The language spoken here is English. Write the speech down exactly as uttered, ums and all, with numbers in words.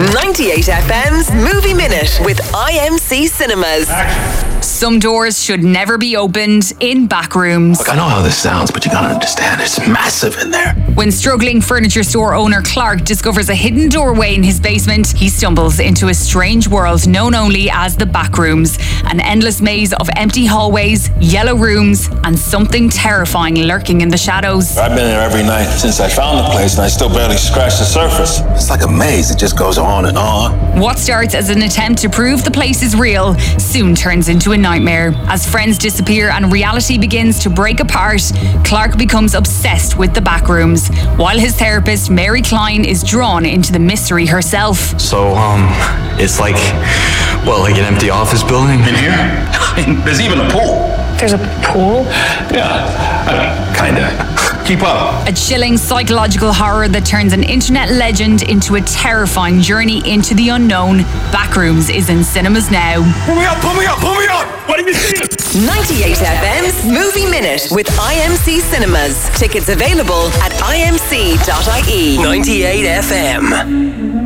ninety-eight F M's Movie Minute with I M C Cinemas. Some doors should never be opened in back rooms. Look, I know how this sounds, but you gotta understand, it's massive in there. When struggling furniture store owner Clark discovers a hidden doorway in his basement, he stumbles into a strange world known only as the back rooms. An endless maze of empty hallways, yellow rooms, and something terrifying lurking in the shadows. I've been there every night since I found the place, and I still barely scratched the surface. It's like a maze, it just goes on and on. What starts as an attempt to prove the place is real soon turns into a nightmare. As friends disappear and reality begins to break apart, Clark becomes obsessed with the back rooms, while his therapist Mary Klein is drawn into the mystery herself. So, um, it's like, well, like an empty office building? In here? I mean, there's even a pool. There's a pool? Yeah, I mean, kinda. Keep up. A chilling psychological horror that turns an internet legend into a terrifying journey into the unknown. Backrooms is in cinemas now. Pull me up, pull me up, pull me up! What have you seen? ninety-eight F M's Movie Minute with I M C Cinemas. Tickets available at I M C dot I E. ninety-eight F M.